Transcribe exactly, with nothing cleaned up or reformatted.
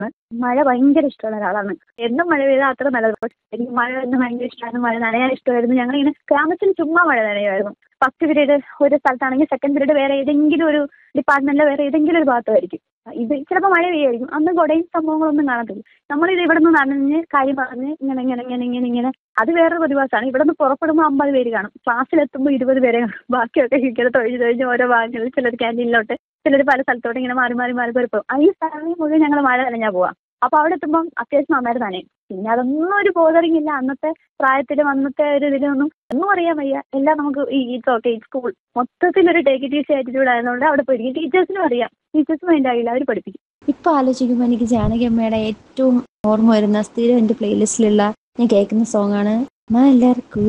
മഴ ഭയങ്കര ഇഷ്ടമുള്ള ഒരാളാണ്. എന്നും മഴ പെയ്താൽ അത്ര നല്ലത്. പക്ഷെ എനിക്ക് മഴ തന്നെ ഭയങ്കര ഇഷ്ടമായിരുന്നു. മഴ നനയാൻ ഇഷ്ടമായിരുന്നു. ഞങ്ങളിങ്ങനെ ക്ലാസ്സിൽ ചുമ്മാ മഴ നനയുമായിരുന്നു. ഫസ്റ്റ് പീരീഡ് ഒരു സ്ഥലത്താണെങ്കിൽ സെക്കൻഡ് പീരീഡ് വേറെ ഏതെങ്കിലും ഒരു ഡിപ്പാർട്ട്മെന്റിലെ വേറെ ഏതെങ്കിലും ഒരു ഭാഗത്തായിരിക്കും. ഇത് ചിലപ്പോൾ മഴ പെയ്യായിരിക്കും. അന്ന് കുടയും സംഭവങ്ങളൊന്നും കാണത്തില്ല. നമ്മളിത് ഇവിടെ നിന്ന് നനഞ്ഞ് കാര്യം പറഞ്ഞ് ഇങ്ങനെ ഇങ്ങനെ ഇങ്ങനെ ഇങ്ങനെ ഇങ്ങനെ അത് വേറൊരു പ്രതിഭാസമാണ്. ഇവിടെ നിന്ന് പുറപ്പെടുമ്പോൾ അമ്പത് പേര് കാണും, ക്ലാസ്സിലെത്തുമ്പോൾ ഇരുപത് പേരെ കാണും. ബാക്കിയൊക്കെ ഇങ്ങനെ തൊഴിൽ തൊഴിഞ്ഞ് ഓരോ ഭാഗങ്ങളിൽ ചിലർ ക്യാൻറ്റീനിലോട്ട്, ചിലർ പല സ്ഥലത്തോട്ട് ഇങ്ങനെ മാറി മാറി മാറി പോയി പോകും. ഈ സ്ഥലങ്ങളിൽ മുഴുവൻ ഞങ്ങൾ മഴ നനഞ്ഞാൽ പോവാം. അപ്പോൾ അവിടെ എത്തുമ്പം അത്യാവശ്യം നന്നായിട്ട് നനയും. പിന്നെ അതൊന്നും ഒരു ബോധറിങ് ഇല്ല. അന്നത്തെ പ്രായത്തിലും അന്നത്തെ ഒരു ഇതിലൊന്നും ഒന്നും അറിയാൻ വയ്യ. എല്ലാം നമുക്ക് ഈ ഇറ്റ്സ് ഓക്കെ, സ്കൂൾ മൊത്തത്തിലൊരു ടേക്ക് ഇറ്റ് ഈസി ആറ്റിറ്റ്യൂഡ് ആയതുകൊണ്ട് അവിടെ പോയിരിക്കും. ടീച്ചേഴ്സിനും അറിയാം, ടീച്ചേഴ്സും അതിൻ്റെ ആയില്ല, അവർ പഠിപ്പിക്കും. ഇപ്പൊ ആലോചിക്കുമ്പോൾ എനിക്ക് ജാനകി അമ്മയുടെ ഏറ്റവും ഓർമ്മ വരുന്ന സ്ഥിരം എൻ്റെ പ്ലേലിസ്റ്റിലുള്ള ഞാൻ കേൾക്കുന്ന സോങ് ആണ് മലർ